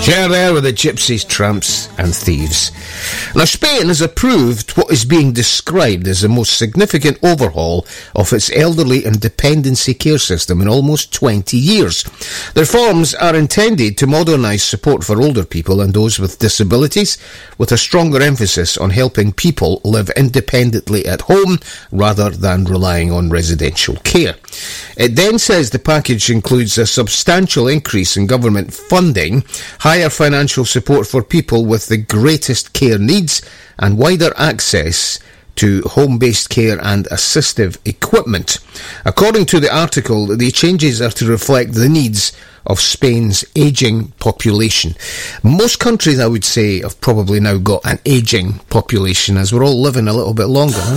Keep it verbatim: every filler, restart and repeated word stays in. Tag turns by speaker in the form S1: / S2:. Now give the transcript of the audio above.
S1: Share there with the gypsies, tramps and thieves. Now, Spain has approved what is being described as the most significant overhaul of its elderly and dependency care system in almost twenty years. The reforms are intended to modernise support for older people and those with disabilities, with a stronger emphasis on helping people live independently at home rather than relying on residential care. It then says the package includes a substantial increase in government funding, higher financial support for people with the greatest care needs, and wider access to home-based care and assistive equipment. According to the article, the changes are to reflect the needs of Spain's ageing population. Most countries, I would say, have probably now got an ageing population, as we're all living a little bit longer. Huh?